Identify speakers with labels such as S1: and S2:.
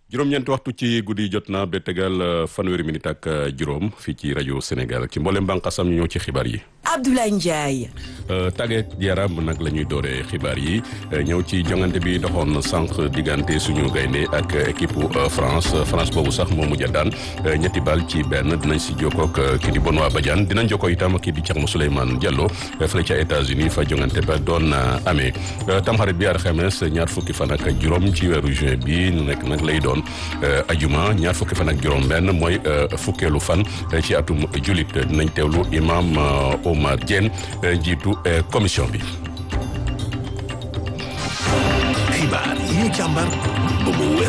S1: juróom-ñeenti waxtu ci guddi jot na ba tegal fanweeri minute ak juróom fii ci rajo Sénégal ci mboolem bànqaasam ñu ñëw ci xibaar yi.
S2: Abdoulaye Ndiaye.
S1: tàggat yaram nag la ñuy dooree xibaar yi ñëw ci jongante bi doxoon sànq diggante suñu gaynde ak équipe France boobu sax moo mujj a daan ñetti bal ci benn dinañ si jokkoog kii di Benoît Badiane dinañ jokkoo itam kii di Thierno Souleymane Diallo fële ca États-Unis fa jongante ba doon amee tamxarit bi alxames ñaar fukki fan ak juróom ci weeru juin bi nekk nag lay doon ajuma ñaar fukki fan ak juróom benn mooy fukkeelu fan ci atum julit dinañ teewlu imam Omar Diène njiitu commission bi.
S3: xibaar yi ñu càmbar ba mu wér